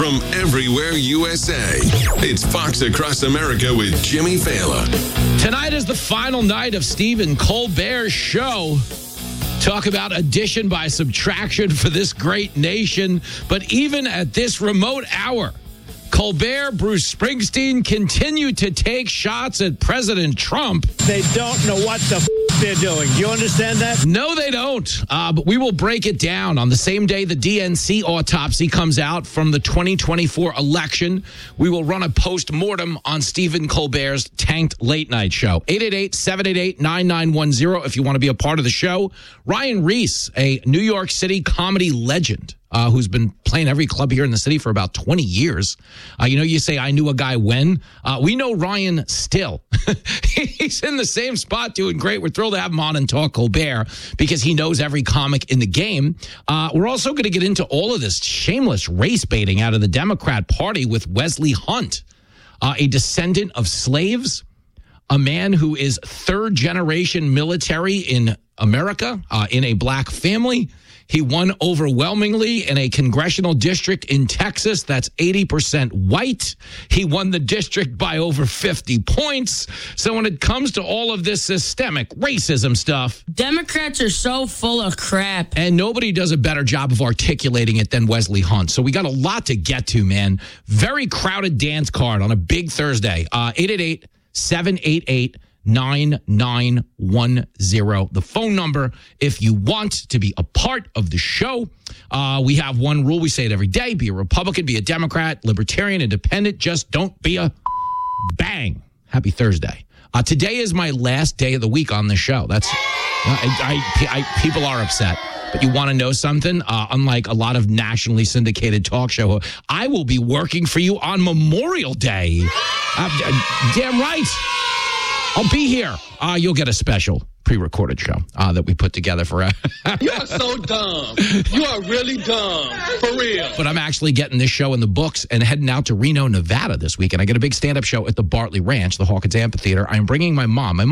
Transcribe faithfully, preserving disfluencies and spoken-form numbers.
from everywhere U S A. It's Fox Across America with Jimmy Fallon. Tonight is the final night of Stephen Colbert's show. Talk about addition by subtraction for this great nation. But even at this remote hour, Colbert, Bruce Springsteen continue to take shots at President Trump. They don't know what the f- they're doing. Do you understand that? No, they don't. Uh, but we will break it down on the same day the D N C autopsy comes out from the twenty twenty-four election. We will run a post-mortem on Stephen Colbert's tanked late-night show. eight eight eight, seven eight eight, nine nine one zero if you want to be a part of the show. Ryan Reese, a New York City comedy legend, Uh, who's been playing every club here in the city for about twenty years. Uh, you know, you say, I knew a guy when. Uh, we know Ryan still. He's in the same spot doing great. We're thrilled to have him on and talk Colbert because he knows every comic in the game. Uh, we're also going to get into all of this shameless race baiting out of the Democrat Party with Wesley Hunt, uh, a descendant of slaves, a man who is third generation military in America, uh, in a black family. He won overwhelmingly in a congressional district in Texas that's eighty percent white. He won the district by over fifty points. So when it comes to all of this systemic racism stuff, Democrats are so full of crap. And nobody does a better job of articulating it than Wesley Hunt. So we got a lot to get to, man. Very crowded dance card on a big Thursday. Uh, eight eight eight, seven eight eight, nine nine one zero. The phone number if you want to be a part of the show. Uh, we have one rule. We say it every day. Be a Republican, be a Democrat, Libertarian, Independent. Just don't be a bang. Happy Thursday. Uh, today is my last day of the week on the show. That's I, I, I, people are upset. But you want to know something? Uh, unlike a lot of nationally syndicated talk show, I will be working for you on Memorial Day. Uh, damn right. I'll be here. Uh, you'll get a special pre-recorded show uh, that we put together for uh, You are so dumb. You are really dumb. For real. But I'm actually getting this show in the books and heading out to Reno, Nevada this weekend. I get a big stand-up show at the Bartley Ranch, the Hawkins Amphitheater. I'm bringing my mom. My